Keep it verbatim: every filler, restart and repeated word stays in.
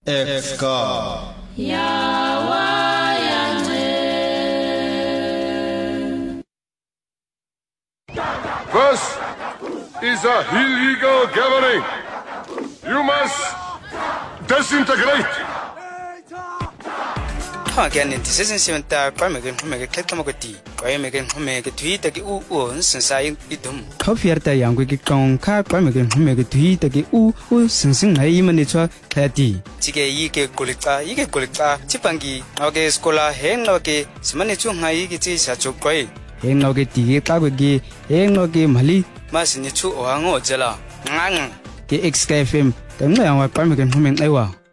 Exka This is a illegal gathering. You must disintegrate. Again, this isn't seven dark. I'm going to make a click of a tea. I'm making to make a tweet that you won't since I eat them. Coffee at the young wicked gone car. I'm going to make a tweet that you who since I even it's a tea. Tige Yike Kulita, Yike Kulita, Chipangi, Noge Schola, Hen Noge, Smanichu Haiki is such a quay. Hen Noge Tige Kawagi, Hen Noge Mali, Masinichu or Ango Jella. Nang, the X K F M, the Nayan Parmegan Human Ewa.